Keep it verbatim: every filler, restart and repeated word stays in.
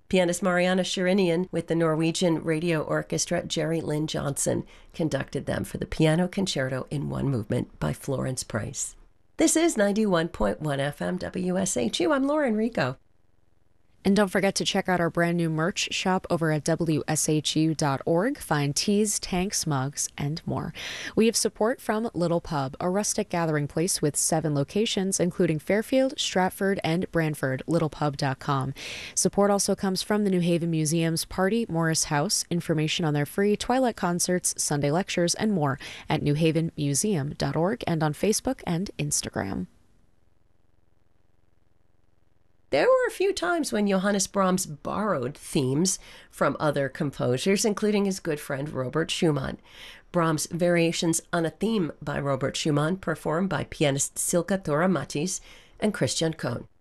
Pianist Mariana Sharinian with the Norwegian Radio Orchestra Jerry Lynn Johnson conducted them for the Piano Concerto in One Movement by Florence Price. This is ninety-one point one F M W S H U. I'm Laura Enrico. And don't forget to check out our brand new merch shop over at W S H U dot org. Find teas, tanks, mugs, and more. We have support from Little Pub, a rustic gathering place with seven locations, including Fairfield, Stratford, and Brantford, little pub dot com. Support also comes from the New Haven Museum's Party Morris House. Information on their free Twilight concerts, Sunday lectures, and more at new haven museum dot org and on Facebook and Instagram. There were a few times when Johannes Brahms borrowed themes from other composers, including his good friend Robert Schumann. Brahms' Variations on a Theme by Robert Schumann, performed by pianist Silke Thora Matthijs and Christian Cohn.